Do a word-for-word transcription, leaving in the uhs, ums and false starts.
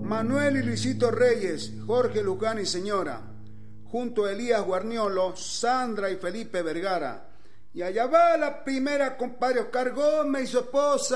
Manuel y Luisito Reyes, Jorge Luján y señora, junto a Elías Guarniolo, Sandra y Felipe Vergara. Y allá va la primera, compadre Oscar Gómez y su esposa.